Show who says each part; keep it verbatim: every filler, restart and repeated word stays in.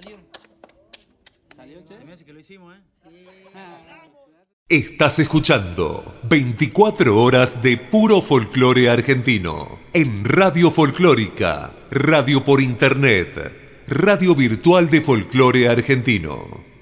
Speaker 1: ¿Salió, che?
Speaker 2: Se me hace que lo hicimos, ¿eh?
Speaker 3: Estás escuchando veinticuatro horas de puro folclore argentino en Radio Folclórica, radio por internet, radio virtual de folclore argentino.